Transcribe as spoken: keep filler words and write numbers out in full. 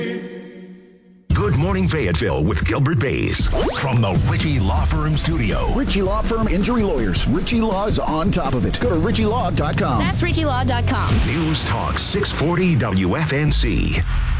Good Morning Fayetteville with Gilbert Bays from the Ritchie Law Firm studio. Ritchie Law Firm Injury Lawyers. Ritchie Law is on top of it. Go to ritchie law dot com. That's ritchie law dot com. News Talk six forty W F N C.